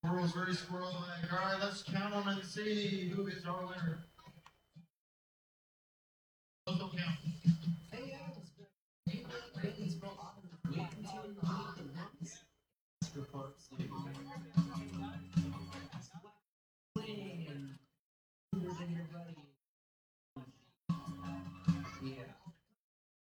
Squirrel's very squirrel-like. All right, let's count them and see who is our winner.